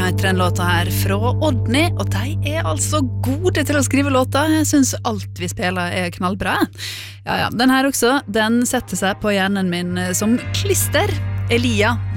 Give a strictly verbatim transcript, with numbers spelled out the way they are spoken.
heter den låta her fra Odny, og de er altså gode til å skrive låter. Jeg synes alt vi spiller er knallbra. Ja, ja, den her også, den setter seg på hjernen min som klister. Elia